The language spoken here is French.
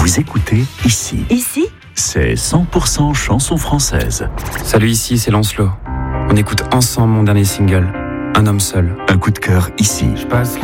Vous écoutez Ici. Ici, C'est 100% chansons françaises. Salut, ici c'est Lancelot. On écoute ensemble mon dernier single, Un homme seul. Un coup de cœur ici. Je passe